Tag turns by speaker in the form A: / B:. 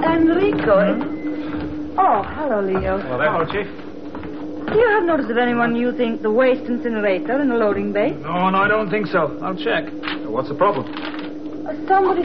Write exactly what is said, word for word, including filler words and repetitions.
A: Enrico. Hmm? Oh, hello, Leo.
B: Well, there. Hello, Chief.
A: Do you have notice of anyone using the waste incinerator in the loading bay?
B: No, no, I don't think so. I'll check. What's the problem?
A: Uh, somebody